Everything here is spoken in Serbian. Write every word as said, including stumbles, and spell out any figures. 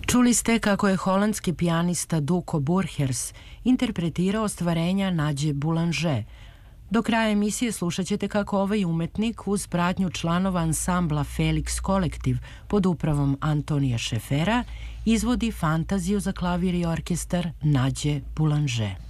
Čuli ste kako je holandski pijanista Duko Burgers interpretirao stvarenja Nađe Boulanger. Do kraja emisije slušat ćete kako ovaj umetnik uz pratnju članova ansambla Felix Kolektiv pod upravom Antonija Šefera izvodi fantaziju za klavir i orkestar Nađe Boulanger.